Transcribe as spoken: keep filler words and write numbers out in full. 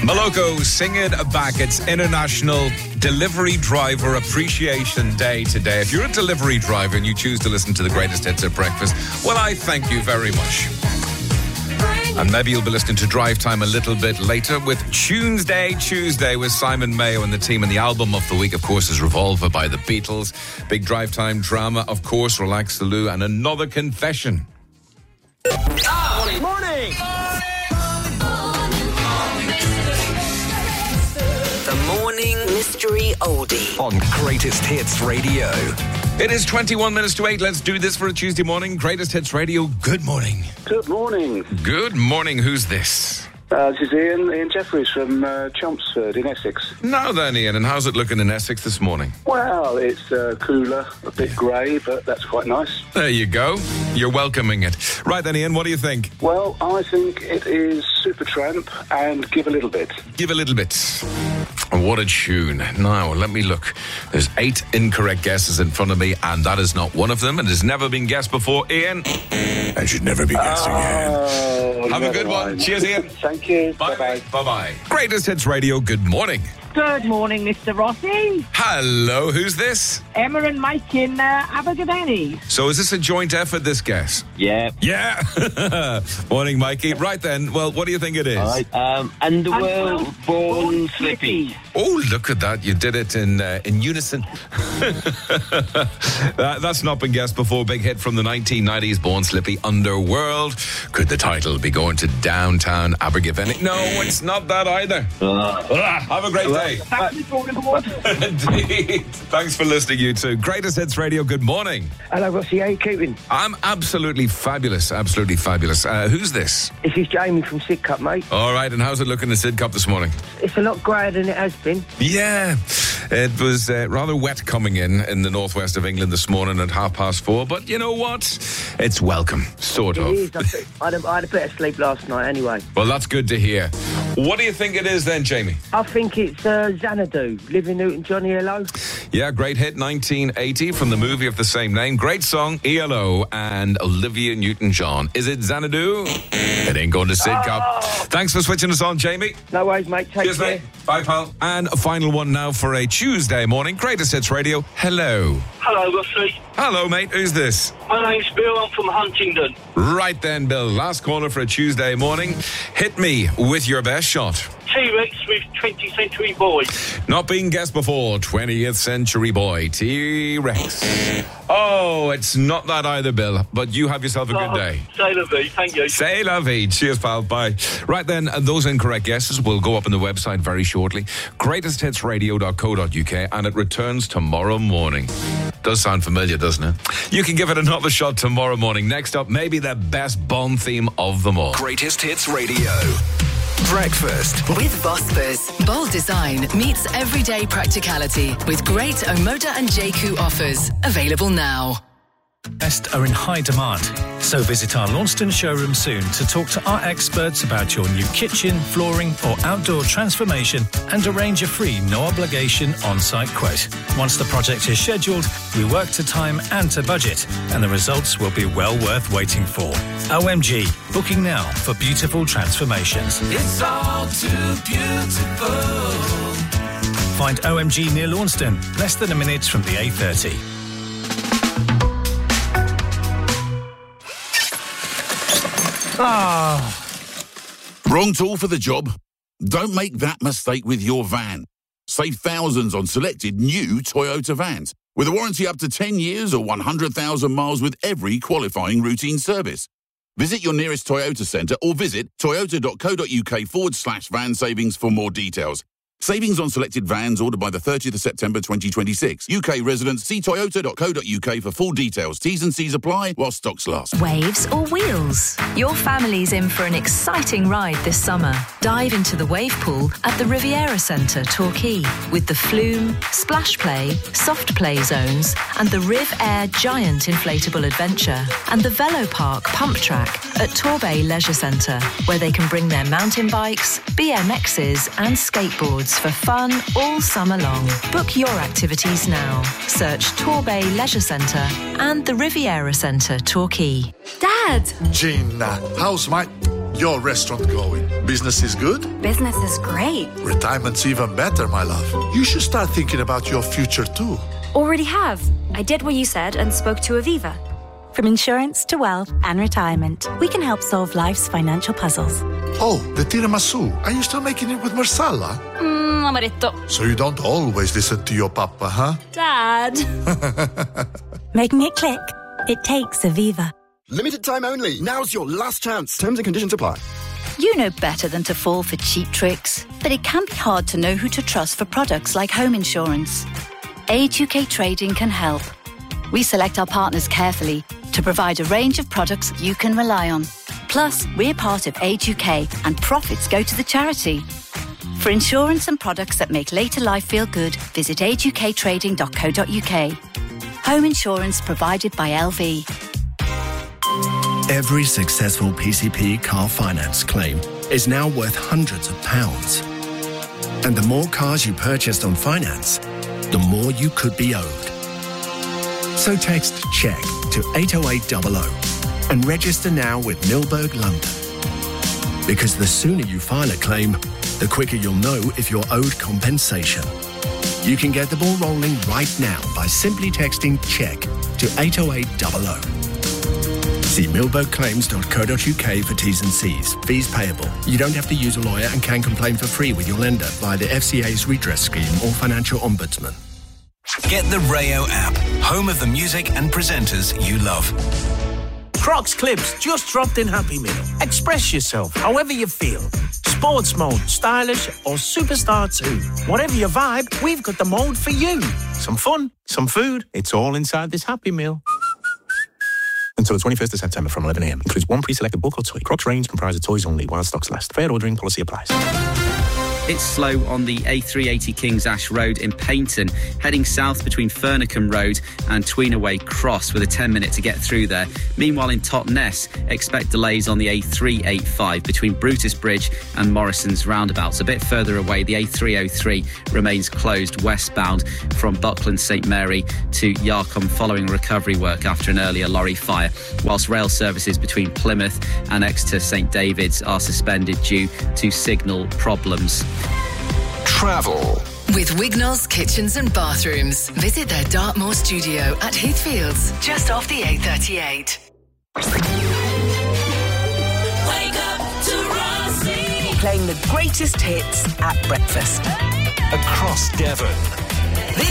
Moloko, sing it back. It's International Delivery Driver Appreciation Day today. If you're a delivery driver and you choose to listen to the greatest hits at breakfast, well, I thank you very much. And maybe you'll be listening to Drive Time a little bit later with Tuesday Tuesday with Simon Mayo and the team. And the album of the week, of course, is Revolver by the Beatles. Big Drive Time drama, of course, Relax the Lou, and Another Confession. Ah, morning. Morning. The Morning Mystery Oldie on Greatest Hits Radio. It is twenty-one minutes to eight. Let's do this for a Tuesday morning. Greatest Hits Radio. Good morning. Good morning. Good morning. Who's this? Uh, this is Ian, Ian Jeffries from uh, Chelmsford in Essex. Now then, Ian, and how's it looking in Essex this morning? Well, it's uh, cooler, a bit grey, but that's quite nice. There you go. You're welcoming it. Right then, Ian, what do you think? Well, I think it is Supertramp and Give a Little Bit. Give a Little Bit. What a tune. Now, let me look. There's eight incorrect guesses in front of me, and that is not one of them, and has never been guessed before. Ian? I should never be guessing, oh, Ian. Have a good one. Cheers, Ian. Thank you. Bye-bye. Bye-bye. Greatest Hits Radio, good morning. Good morning, Mister Rossi. Hello, who's this? Emma and Mike in uh, Abergavenny. So is this a joint effort, this guess? Yeah. Yeah. Morning, Mikey. Right then, well, what do you think it is? All right. Um, Underworld, Born Slippy. Oh, look at that. You did it in uh, in unison. that, that's not been guessed before. Big hit from the nineteen nineties, Born Slippy, Underworld. Could the title be going to downtown Abergavenny? No, it's not that either. Uh, Have a great day. Indeed. Thanks for listening, you two. Greatest Hits Radio, good morning. Hello, Rossi. How you keeping? I'm absolutely fabulous. Absolutely fabulous. Uh, who's this? This is Jamie from Sidcup, mate. All right, and how's it looking in Sidcup this morning? It's a lot greyer than it has been. Yeah. It was uh, rather wet coming in in the northwest of England this morning at half past four, but you know what? It's welcome, sort it of. It is. I had, a, I had a bit of sleep last night anyway. Well, that's good to hear. What do you think it is then, Jamie? I think it's uh, Xanadu, Living Newton, Johnny L O. Yeah, great hit, nineteen eighty, from the movie of the same name. Great song, E L O and Olivia Newton-John. Is it Xanadu? It ain't going to Sidcup. Oh. Thanks for switching us on, Jamie. No worries, mate. Take Cheers, care. Mate. Bye, pal. And a final one now for a Tuesday morning. Greatest Hits Radio. Hello. Hello, Rossi. Hello, mate. Who's this? My name's Bill. I'm from Huntingdon. Right then, Bill. Last caller for a Tuesday morning. Hit me with your best shot. T-Rex with twentieth Century Boy. Not being guessed before. twentieth Century Boy. T-Rex. Oh, it's not that either, Bill. But you have yourself a good day. Say la vie. Thank you. Say la vie. Cheers, pal. Bye. Right then, those incorrect guesses will go up on the website very shortly. greatest hits radio dot co dot uk, and it returns tomorrow morning. Does sound familiar, doesn't it? You can give it another shot tomorrow morning. Next up, maybe the best Bond theme of them all. Greatest Hits Radio. Breakfast with Vosper's. Bold design meets everyday practicality with great Omoda and J Q offers. Available now. Best are in high demand, so visit our Launceston showroom soon to talk to our experts about your new kitchen, flooring or outdoor transformation and arrange a free no-obligation on-site quote. Once the project is scheduled, we work to time and to budget, and the results will be well worth waiting for. O M G, booking now for beautiful transformations. It's all too beautiful. Find O M G near Launceston, less than a minute from the A thirty. Ah. Wrong tool for the job? Don't make that mistake with your van. Save thousands on selected new Toyota vans with a warranty up to ten years or one hundred thousand miles with every qualifying routine service. Visit your nearest Toyota centre or visit toyota.co.uk forward slash van savings for more details. Savings on selected vans ordered by the thirtieth of September twenty twenty-six. U K residents, see toyota dot co dot uk for full details. T's and C's apply while stocks last. Waves or wheels? Your family's in for an exciting ride this summer. Dive into the wave pool at the Riviera Centre, Torquay, with the Flume, Splash Play, Soft Play zones, and the Riv Air Giant Inflatable Adventure, and the Velo Park Pump Track at Torbay Leisure Centre, where they can bring their mountain bikes, B M Xs, and skateboards for fun all summer long. Book your activities now. Search Torbay Leisure Centre and the Riviera Centre, Torquay. Dad! Gina, how's my... your restaurant going? Business is good? Business is great. Retirement's even better, my love. You should start thinking about your future too. Already have. I did what you said and spoke to Aviva. From insurance to wealth and retirement, we can help solve life's financial puzzles. Oh, the tiramisu. Are you still making it with marsala? Mmm, amaretto. So you don't always listen to your papa, huh? Dad. Making it click? It takes Aviva. Limited time only. Now's your last chance. Terms and conditions apply. You know better than to fall for cheap tricks, but it can be hard to know who to trust for products like home insurance. Age U K Trading can help. We select our partners carefully to provide a range of products you can rely on. Plus, we're part of Age U K and profits go to the charity. For insurance and products that make later life feel good, visit age u k trading dot co dot u k. Home insurance provided by L V. Every successful P C P car finance claim is now worth hundreds of pounds. And the more cars you purchased on finance, the more you could be owed. So text CHECK to eight oh eight hundred and register now with Milberg London. Because the sooner you file a claim, the quicker you'll know if you're owed compensation. You can get the ball rolling right now by simply texting CHECK to eight oh eight hundred. See milberg claims dot co dot u k for T's and C's. Fees payable. You don't have to use a lawyer and can complain for free with your lender via the F C A's redress scheme or financial ombudsman. Get the Rayo app, home of the music and presenters you love. Crocs Clips just dropped in Happy Meal. Express yourself however you feel. Sports mode, stylish or superstar too. Whatever your vibe, we've got the mode for you. Some fun, some food, it's all inside this Happy Meal. Until the twenty-first of September from eleven a m. Includes one pre-selected book or toy. Crocs range comprises toys only while stocks last. Fair ordering policy applies. It's slow on the A three eighty Kings Ash Road in Paignton, heading south between Furnacombe Road and Tweenaway Cross with a ten minute to get through there. Meanwhile in Totnes, expect delays on the A three eighty-five between Brutus Bridge and Morrison's roundabouts. A bit further away, the A three oh three remains closed westbound from Buckland St Mary to Yarcombe following recovery work after an earlier lorry fire, whilst rail services between Plymouth and Exeter St David's are suspended due to signal problems. Travel. With Wignall's Kitchens and Bathrooms. Visit their Dartmoor studio at Heathfields, just off the A thirty-eight. Wake up to Rossi. Playing the greatest hits at breakfast. Across Devon.